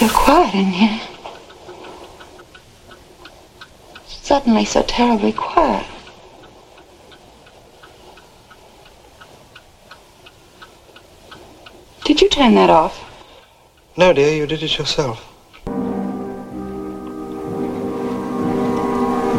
so quiet in here. Suddenly so terribly quiet. Did you turn that off? No, dear, you did it yourself.